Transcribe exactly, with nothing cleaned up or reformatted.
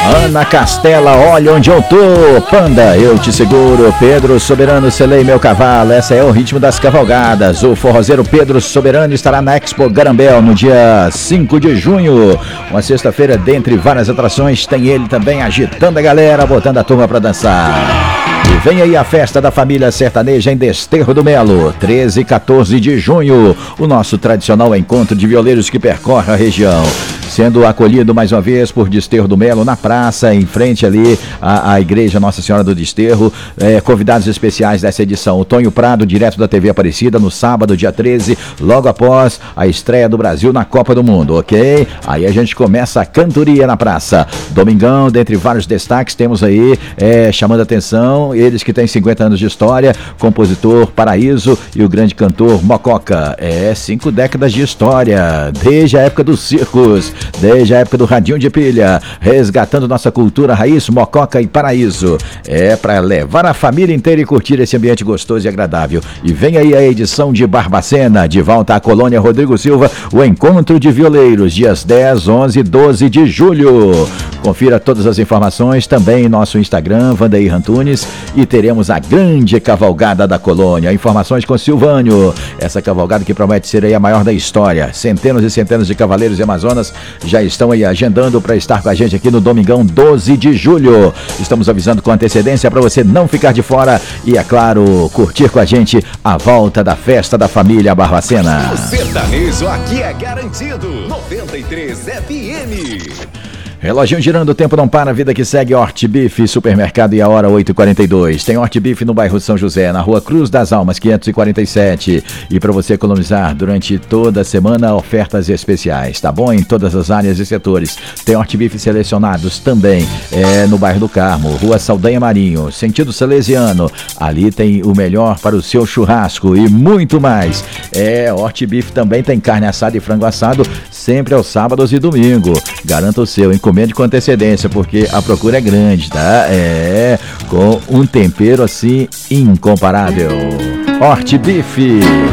Ana Castela, olha onde eu tô. Panda, eu te seguro. Pedro Soberano, selei meu cavalo. Essa é o ritmo das cavalgadas. O forrozeiro Pedro Soberano estará na Expo Garambel no dia cinco de junho. Uma sexta-feira, dentre várias atrações, tem ele também agitando a galera, botando a turma pra dançar. E vem aí a festa da família sertaneja em Desterro do Melo, treze e quatorze de junho. O nosso tradicional encontro de violeiros que percorre a região. Sendo acolhido mais uma vez por Desterro do Melo na praça, em frente ali à, à Igreja Nossa Senhora do Desterro. É, convidados especiais dessa edição: o Tonho Prado, direto da T V Aparecida, no sábado, dia treze, logo após a estreia do Brasil na Copa do Mundo, ok? Aí a gente começa a cantoria na praça. Domingão, dentre vários destaques, temos aí, é, chamando a atenção, eles que têm cinquenta anos de história, compositor Paraíso e o grande cantor Mococa. É, cinco décadas de história, desde a época dos circos, desde a época do radinho de pilha, resgatando nossa cultura raiz, Mococa e Paraíso. É para levar a família inteira e curtir esse ambiente gostoso e agradável. E vem aí a edição de Barbacena, de volta à Colônia Rodrigo Silva, o Encontro de Violeiros, dias dez, onze e doze de julho. Confira todas as informações também em nosso Instagram, Vandeir Antunes, e teremos a grande cavalgada da Colônia. Informações com Silvânio. Essa cavalgada que promete ser aí a maior da história. Centenas e centenas de cavaleiros e amazonas já estão aí agendando para estar com a gente aqui no domingão doze de julho. Estamos avisando com antecedência para você não ficar de fora e, é claro, curtir com a gente a volta da festa da família Barbacena. O sertanejo aqui é garantido. noventa e três F M. Reloginho girando, o tempo não para, a vida que segue. Hortbeef, supermercado e a hora oito e quarenta e dois. Tem Hortbeef no bairro São José, na rua Cruz das Almas, quinhentos e quarenta e sete. E para você economizar durante toda a semana, ofertas especiais, tá bom? Em todas as áreas e setores. Tem Hortbeef selecionados também, é, no bairro do Carmo, rua Saldanha Marinho, sentido salesiano. Ali tem o melhor para o seu churrasco e muito mais. É, Hortbeef também tem carne assada e frango assado, sempre aos sábados e domingo. Garanta o seu, encomende com antecedência, porque a procura é grande, tá? É, com um tempero assim incomparável. Hortbeef.